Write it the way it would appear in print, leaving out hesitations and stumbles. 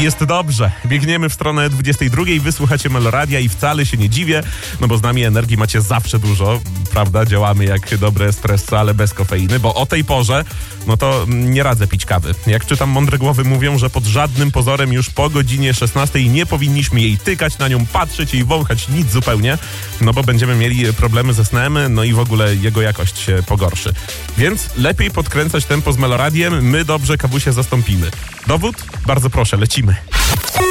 I jest dobrze. Biegniemy w stronę 22. Wysłuchacie Meloradia i wcale się nie dziwię, no bo z nami energii macie zawsze dużo, prawda? Działamy jak dobre espresso, ale bez kofeiny, bo o tej porze, no to nie radzę pić kawy. Jak czytam, mądre głowy mówią, że pod żadnym pozorem już po godzinie 16 nie powinniśmy jej tykać, na nią patrzeć, jej wąchać, nic zupełnie, no bo będziemy mieli problemy ze snem, no i w ogóle jego jakość się pogorszy. Więc lepiej podkręcać tempo z Meloradiem, my dobrze kawusie zastąpimy. Dowód? Bardzo proszę, lecimy.